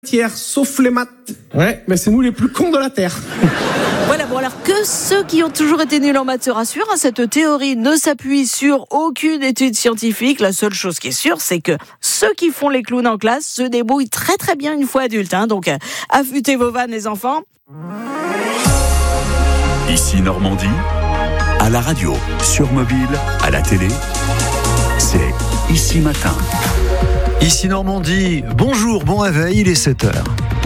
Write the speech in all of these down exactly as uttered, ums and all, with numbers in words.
Tiers, sauf les maths. Ouais, mais c'est nous les plus cons de la Terre. Voilà, bon alors que ceux qui ont toujours été nuls en maths se rassurent, hein, cette théorie ne s'appuie sur aucune étude scientifique. La seule chose qui est sûre, c'est que ceux qui font les clowns en classe se débrouillent très très bien une fois adultes. Hein, donc, affûtez vos vannes les enfants. Ici Normandie, à la radio, sur mobile, à la télé, c'est Ici Matin. Ici Normandie, bonjour, bon réveil, il est sept heures.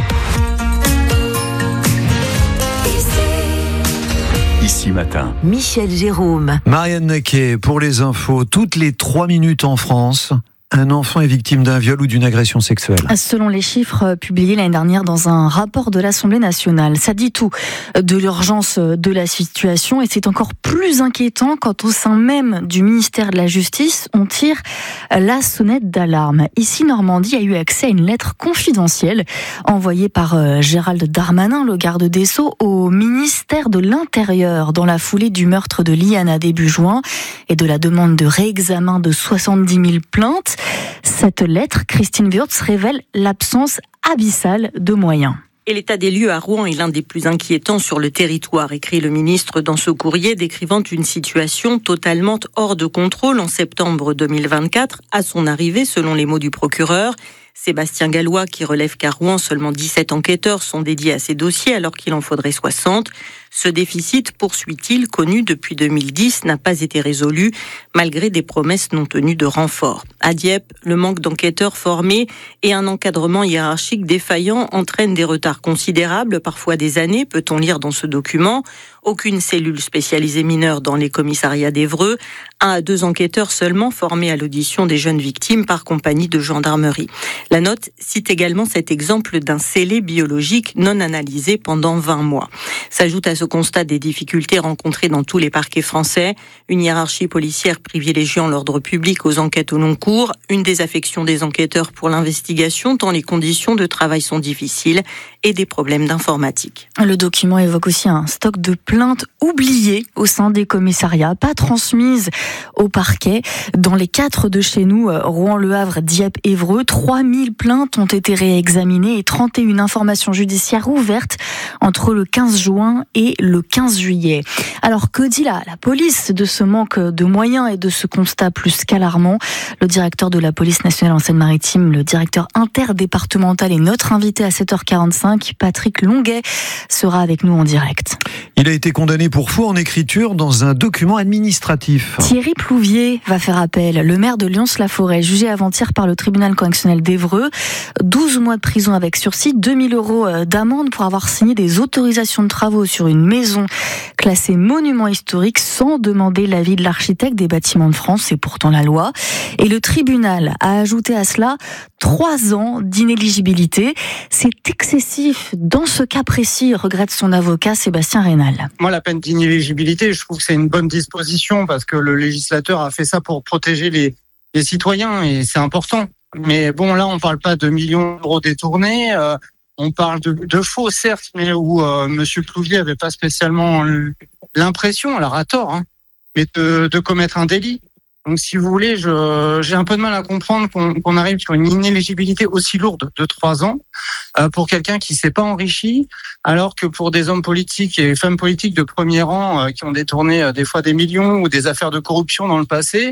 Ici Matin. Michel Jérôme. Marianne Naquet, pour les infos, toutes les trois minutes en France, un enfant est victime d'un viol ou d'une agression sexuelle. Selon les chiffres publiés l'année dernière dans un rapport de l'Assemblée nationale, ça dit tout de l'urgence de la situation et c'est encore plus inquiétant quand au sein même du ministère de la Justice, on tire la sonnette d'alarme. Ici, Normandie a eu accès à une lettre confidentielle envoyée par Gérald Darmanin, le garde des Sceaux, au ministère de l'Intérieur dans la foulée du meurtre de Liana début juin et de la demande de réexamen de soixante-dix mille plaintes. Cette lettre, Christine Wurtz, révèle l'absence abyssale de moyens. Et l'état des lieux à Rouen est l'un des plus inquiétants sur le territoire, écrit le ministre dans ce courrier décrivant une situation totalement hors de contrôle en septembre deux mille vingt-quatre, à son arrivée, selon les mots du procureur. Sébastien Gallois, qui relève qu'à Rouen, seulement dix-sept enquêteurs sont dédiés à ces dossiers alors qu'il en faudrait soixante. Ce déficit, poursuit-il, connu depuis deux mille dix, n'a pas été résolu malgré des promesses non tenues de renfort. À Dieppe, le manque d'enquêteurs formés et un encadrement hiérarchique défaillant entraînent des retards considérables, parfois des années, peut-on lire dans ce document. Aucune cellule spécialisée mineure dans les commissariats d'Évreux, un à deux enquêteurs seulement formés à l'audition des jeunes victimes par compagnie de gendarmerie. La note cite également cet exemple d'un scellé biologique non analysé pendant vingt mois. S'ajoute à ce constat des difficultés rencontrées dans tous les parquets français, une hiérarchie policière privilégiant l'ordre public aux enquêtes au long cours, une désaffection des enquêteurs pour l'investigation tant les conditions de travail sont difficiles et des problèmes d'informatique. Le document évoque aussi un stock de plaintes oubliées au sein des commissariats, pas transmises au parquet. Dans les quatre de chez nous, Rouen, Le Havre, Dieppe, Évreux, trois mille plaintes ont été réexaminées et trente et une informations judiciaires ouvertes entre le quinze juin et le quinze juillet. Alors que dit la, la police de ce manque de moyens et de ce constat plus qu'alarmant? Le directeur de la police nationale en Seine-Maritime, le directeur interdépartemental est notre invité à sept heures quarante-cinq. Patrick Longuet sera avec nous en direct. Il a été condamné pour faux en écriture dans un document administratif. Thierry Plouvier va faire appel. Le maire de Lyons-la-Forêt, jugé avant-hier par le tribunal correctionnel d'Évreux, douze mois de prison avec sursis, deux mille euros d'amende pour avoir signé des autorisations de travaux sur une maison classée monument historique sans demander l'avis de l'architecte des bâtiments de France, c'est pourtant la loi. Et le tribunal a ajouté à cela trois ans d'inéligibilité. C'est excessif dans ce cas précis, regrette son avocat Sébastien Rénal. Moi, la peine d'inéligibilité, je trouve que c'est une bonne disposition parce que le législateur a fait ça pour protéger les, les citoyens et c'est important. Mais bon, là, on parle pas de millions d'euros détournés. Euh, on parle de, de faux, certes, mais où euh, Monsieur Plouvier avait pas spécialement l'impression, alors à tort, hein, mais de, de commettre un délit. Donc, si vous voulez, je, j'ai un peu de mal à comprendre qu'on, qu'on arrive sur une inéligibilité aussi lourde de trois ans euh, pour quelqu'un qui s'est pas enrichi, alors que pour des hommes politiques et femmes politiques de premier rang euh, qui ont détourné euh, des fois des millions ou des affaires de corruption dans le passé,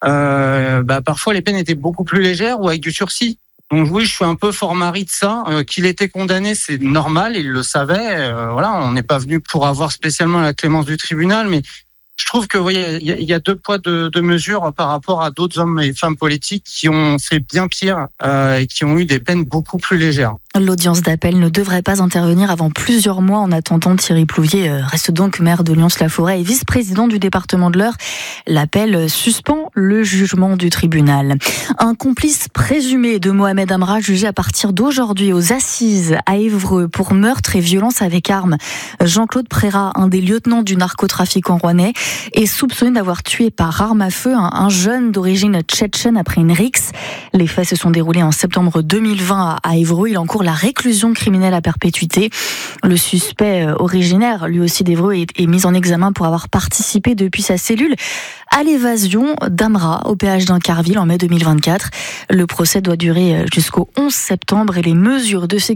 euh, bah, parfois les peines étaient beaucoup plus légères ou avec du sursis. Donc oui, je suis un peu fort-mari de ça. Euh, qu'il était condamné, c'est normal, il le savait. Euh, voilà, on n'est pas venu pour avoir spécialement la clémence du tribunal, mais je trouve que oui, il y a deux poids deux, deux mesures par rapport à d'autres hommes et femmes politiques qui ont fait bien pire euh, et qui ont eu des peines beaucoup plus légères. L'audience d'appel ne devrait pas intervenir avant plusieurs mois. En attendant, Thierry Plouvier reste donc maire de Lyons-la-Forêt et vice-président du département de l'Eure. L'appel suspend le jugement du tribunal. Un complice présumé de Mohamed Amra jugé à partir d'aujourd'hui aux assises à Évreux pour meurtre et violence avec arme. Jean-Claude Prérat, un des lieutenants du narcotrafiquant rouennais, est soupçonné d'avoir tué par arme à feu un, un jeune d'origine tchétchène après une rixe. Les faits se sont déroulés en septembre deux mille vingt à, à Évreux. Il encourt la réclusion criminelle à perpétuité. Le suspect originaire, lui aussi d'Évreux, est, est mis en examen pour avoir participé depuis sa cellule à l'évasion d'Amra au péage d'Incarville en mai deux mille vingt-quatre. Le procès doit durer jusqu'au onze septembre et les mesures de sécurité